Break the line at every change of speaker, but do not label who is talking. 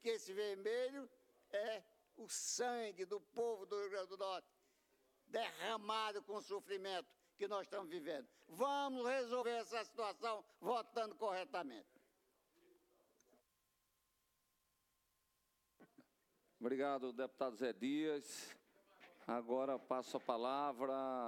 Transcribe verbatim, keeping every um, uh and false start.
que esse vermelho é o sangue do povo do Rio Grande do Norte, derramado com o sofrimento que nós estamos vivendo. Vamos resolver essa situação votando corretamente.
Obrigado, deputado Zé Dias. Agora passo a palavra